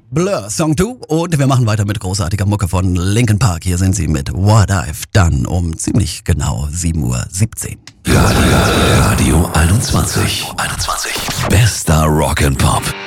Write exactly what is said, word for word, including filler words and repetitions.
Blur, Song zwei und wir machen weiter mit großartiger Mucke von Linkin Park. Hier sind sie mit What I've Done um ziemlich genau sieben Uhr siebzehn. Radio, Radio einundzwanzig. einundzwanzig. Bester Rock and Pop.